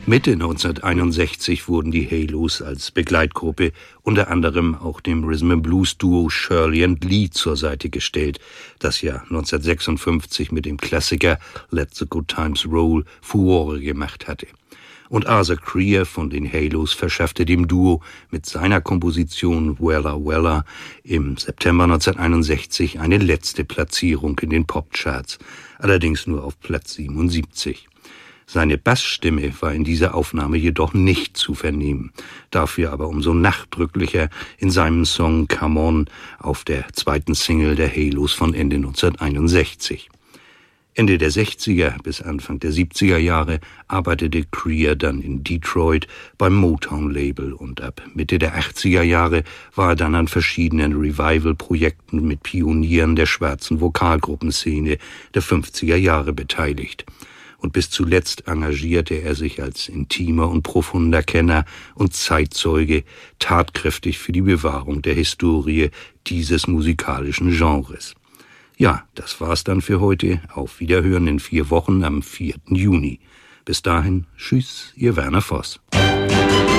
Mitte 1961 wurden die Halos als Begleitgruppe unter anderem auch dem Rhythm-and-Blues-Duo Shirley and Lee zur Seite gestellt, das ja 1956 mit dem Klassiker Let the Good Times Roll Furore gemacht hatte. Und Arthur Crear von den Halos verschaffte dem Duo mit seiner Komposition Wella Wella im September 1961 eine letzte Platzierung in den Popcharts, allerdings nur auf Platz 77. Seine Bassstimme war in dieser Aufnahme jedoch nicht zu vernehmen, dafür aber umso nachdrücklicher in seinem Song Come On auf der zweiten Single der Halos von Ende 1961. Ende der 60er bis Anfang der 70er Jahre arbeitete Crear dann in Detroit beim Motown-Label und ab Mitte der 80er Jahre war er dann an verschiedenen Revival-Projekten mit Pionieren der schwarzen Vokalgruppenszene der 50er Jahre beteiligt. Und bis zuletzt engagierte er sich als intimer und profunder Kenner und Zeitzeuge tatkräftig für die Bewahrung der Historie dieses musikalischen Genres. Ja, das war's dann für heute. Auf Wiederhören in 4 Wochen am 4. Juni. Bis dahin, tschüss, Ihr Werner Voss.